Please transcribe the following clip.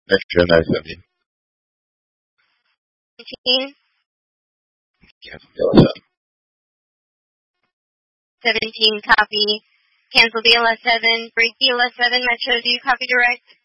Metro 917. 17. Cancel DLS7. 17, copy. Cancel DLS7. Break DLS7. Metro, do you copy direct?